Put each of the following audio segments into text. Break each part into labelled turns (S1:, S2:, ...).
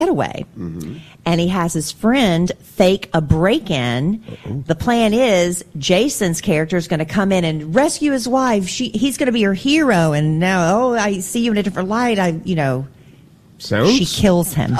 S1: getaway. And he has his friend fake a break-in. The plan is Jason's character is going to come in and rescue his wife. He's going to be her hero. And now, I see you in a different light. She kills him.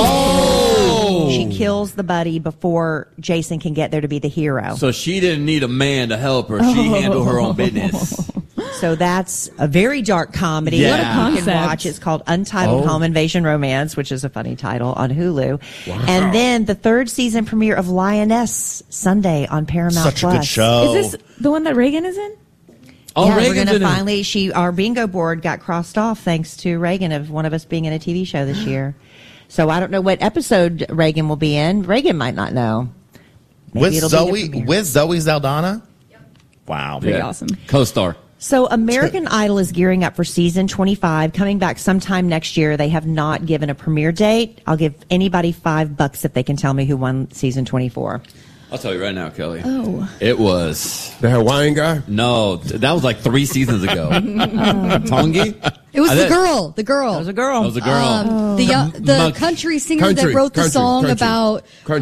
S1: She kills the buddy before Jason can get there to be the hero.
S2: So she didn't need a man to help her. She handled her own business.
S1: So that's a very dark comedy.
S2: Yeah.
S1: What a concept. You can watch. It's called Untitled Home Invasion Romance, which is a funny title, on Hulu. Wow. And then the third season premiere of Lioness Sunday on Paramount+.
S3: Such a good show.
S4: Is this the one that Reagan is in?
S1: Yeah, we're going to finally, our bingo board got crossed off thanks to Reagan of one of us being in a TV show this year. So I don't know what episode Reagan will be in. Reagan might not know.
S3: With Zoe Saldana?
S5: Yep.
S3: Wow.
S4: Pretty awesome.
S2: Co-star.
S1: So American Idol is gearing up for season 25, coming back sometime next year. They have not given a premiere date. I'll give anybody $5 if they can tell me who won season 24.
S2: I'll tell you right now, Kelly.
S4: Oh.
S2: It was...
S6: The Hawaiian guy?
S2: No, that was like 3 seasons ago. Tongi?
S5: It was the girl. The girl.
S1: It was a girl.
S2: It was a girl.
S5: The country singer that wrote the song about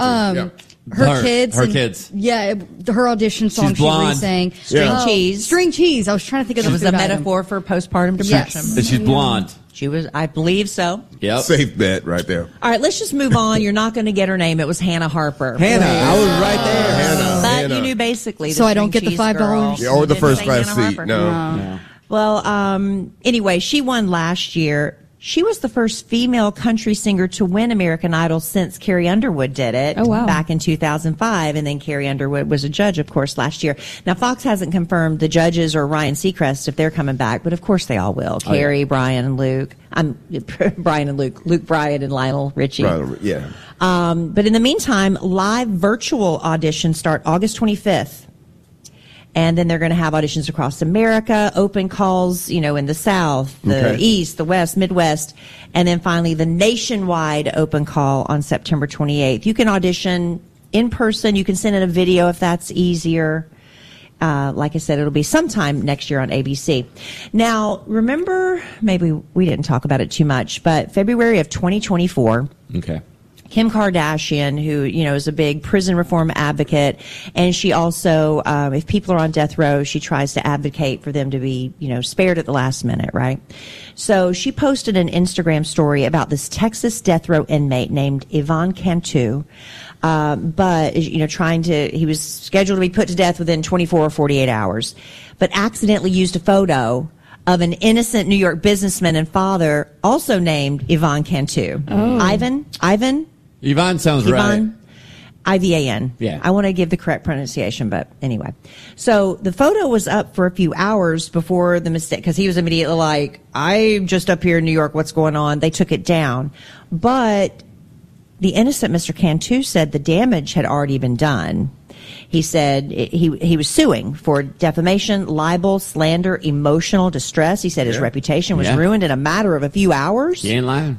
S5: her kids.
S2: Her kids.
S5: Yeah, her audition song
S2: She's blonde.
S5: she sang.
S1: String cheese.
S5: String cheese. I was trying to think of
S1: It was a metaphor for postpartum depression.
S5: Yes.
S2: And she's blonde.
S1: She was, I believe so.
S2: Yep.
S6: Safe bet right there.
S1: All right, let's just move on. You're not going to get her name. It was Hannah Harper.
S2: Hannah. I was right there.
S1: But you knew basically.
S5: So I don't get the $5?
S6: Yeah, or the first
S1: say
S6: class
S1: Hannah
S6: seat.
S1: Harper.
S6: No.
S1: Well, anyway, she won last year. She was the first female country singer to win American Idol since Carrie Underwood did it back in 2005. And then Carrie Underwood was a judge, of course, last year. Now, Fox hasn't confirmed the judges or Ryan Seacrest if they're coming back, but of course they all will. Carrie, Brian, and Luke. Brian and Luke. Luke, Brian, and Lionel Richie.
S6: Yeah.
S1: But in the meantime, live virtual auditions start August 25th. And then they're going to have auditions across America, open calls, in the South, the East, the West, Midwest, and then finally the nationwide open call on September 28th. You can audition in person. You can send in a video if that's easier. Like I said, it'll be sometime next year on ABC. Now, remember, maybe we didn't talk about it too much, but February of 2024.
S2: Okay.
S1: Kim Kardashian, who, is a big prison reform advocate. And she also, if people are on death row, she tries to advocate for them to be, spared at the last minute, right? So she posted an Instagram story about this Texas death row inmate named Ivan Cantu. But, he was scheduled to be put to death within 24 or 48 hours, but accidentally used a photo of an innocent New York businessman and father also named Ivan Cantu.
S4: Oh.
S1: Ivan?
S2: Yvonne sounds right.
S1: Ivan.
S2: Yeah.
S1: I want to give the correct pronunciation, but anyway. So the photo was up for a few hours before the mistake, because he was immediately like, I'm just up here in New York, what's going on? They took it down. But the innocent Mr. Cantu said the damage had already been done. He said he was suing for defamation, libel, slander, emotional distress. He said his reputation was ruined in a matter of a few hours.
S2: You ain't lying.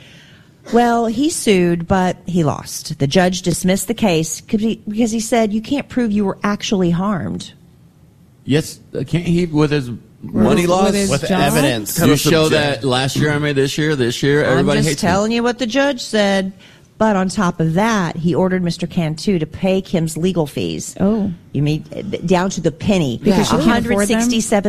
S1: Well, he sued, but he lost. The judge dismissed the case because he said you can't prove you were actually harmed.
S2: Yes, can't he with his money loss?
S3: With evidence.
S2: You show that last year I made this year, everybody
S1: I'm
S2: hates
S1: just telling you what the judge said. But on top of that, he ordered Mr. Cantu to pay Kim's legal fees.
S4: Oh.
S1: You mean down to the penny.
S4: Because she can't afford them?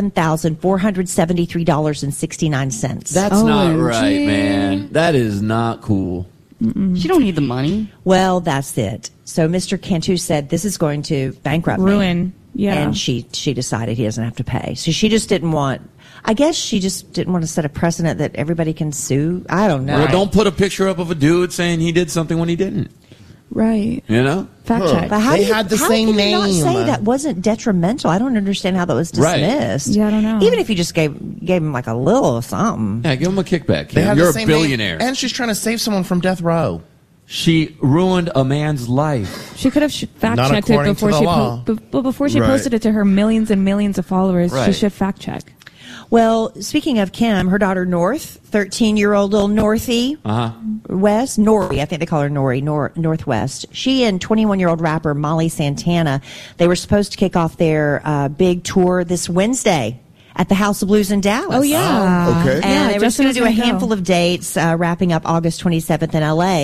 S1: $167,473.69.
S2: That's not right, man. That is not cool.
S5: She don't need the money.
S1: Well, that's it. So Mr. Cantu said, this is going to bankrupt me.
S4: Ruin. Yeah.
S1: And she decided he doesn't have to pay. So she just didn't want to set a precedent that everybody can sue. I don't know.
S2: Well, don't put a picture up of a dude saying he did something when he didn't.
S4: Right. Fact check.
S1: But
S3: They had the same name.
S1: How can you not say that wasn't detrimental? I don't understand how that was dismissed.
S4: Right. Yeah, I don't know.
S1: Even if you just gave him like a little something.
S2: Yeah, give him a kickback.
S3: They have
S2: You're
S3: the
S2: a
S3: same
S2: billionaire.
S3: name, and she's trying to save someone from death row.
S2: She ruined a man's life.
S4: She could have fact
S3: Not
S4: checked it
S3: according
S4: before
S3: to the
S4: she
S3: law.
S4: before she
S6: Right.
S4: posted it to her millions and millions of followers. She
S2: Right.
S4: should fact check.
S1: Well, speaking of Kim, her daughter North, 13-year-old little Northie, West, Nori, I think they call her Nori, Northwest. She and 21-year-old rapper Molly Santana, they were supposed to kick off their big tour this Wednesday at the House of Blues in Dallas.
S4: Oh, yeah.
S6: Okay.
S1: And they were just going to do a handful of dates, wrapping up August 27th in LA.